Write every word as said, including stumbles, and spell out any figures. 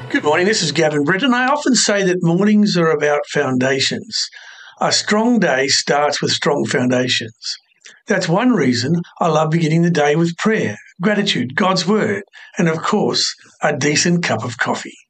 Good morning, this is Gavin Britton. I often say that mornings are about foundations. A strong day starts with strong foundations. That's one reason I love beginning the day with prayer, gratitude, God's word, and of course, a decent cup of coffee.